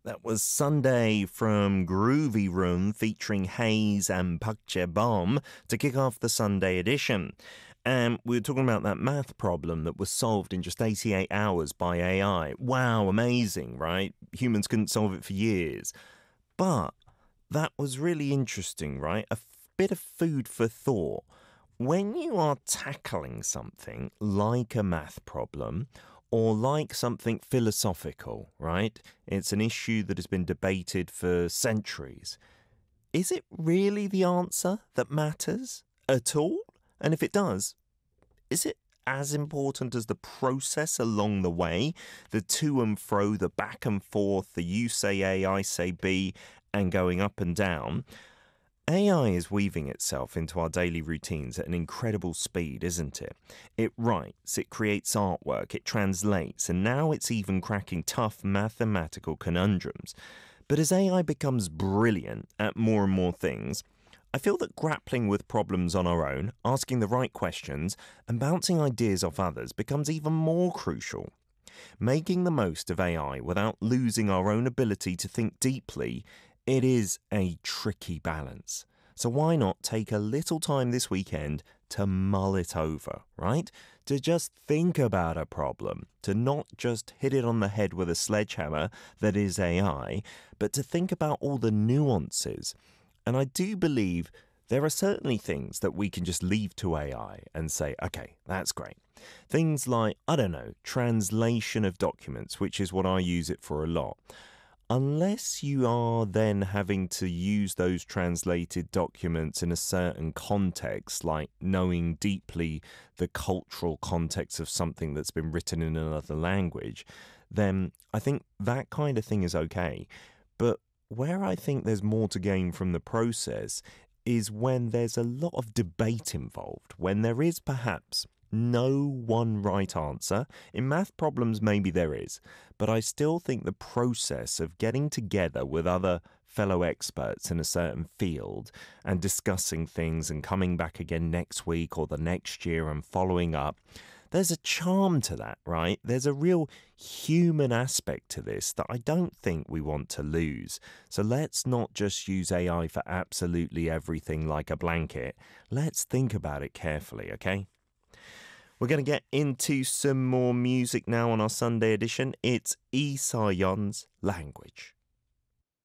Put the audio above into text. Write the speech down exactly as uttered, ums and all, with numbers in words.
That was Sunday from Groovy Room featuring Hayes and Pakche Bomb to kick off the Sunday edition. And we were talking about that math problem that was solved in just eighty-eight hours by A I. Wow, amazing, right? Humans couldn't solve it for years. But that was really interesting, right? A f- bit of food for thought. When you are tackling something like a math problem, or like something philosophical, right? It's an issue that has been debated for centuries. Is it really the answer that matters at all? And if it does, is it as important as the process along the way? The to and fro, the back and forth, the you say A, I say B, and going up and down? A I is weaving itself into our daily routines at an incredible speed, isn't it? It writes, it creates artwork, it translates, and now it's even cracking tough mathematical conundrums. But as A I becomes brilliant at more and more things, I feel that grappling with problems on our own, asking the right questions, and bouncing ideas off others becomes even more crucial. Making the most of A I without losing our own ability to think deeply, it is a tricky balance. So why not take a little time this weekend to mull it over, right? To just think about a problem, to not just hit it on the head with a sledgehammer that is A I, but to think about all the nuances. And I do believe there are certainly things that we can just leave to A I and say, okay, that's great. Things like, I don't know, translation of documents, which is what I use it for a lot. Unless you are then having to use those translated documents in a certain context, like knowing deeply the cultural context of something that's been written in another language, then I think that kind of thing is okay. But where I think there's more to gain from the process is when there's a lot of debate involved, when there is perhaps no one right answer. In math problems, maybe there is, but I still think the process of getting together with other fellow experts in a certain field and discussing things and coming back again next week or the next year and following up, there's a charm to that, right? There's a real human aspect to this that I don't think we want to lose. So let's not just use A I for absolutely everything like a blanket. Let's think about it carefully, okay? We're going to get into some more music now on our Sunday edition. It's Lee Sa-yeon's Language.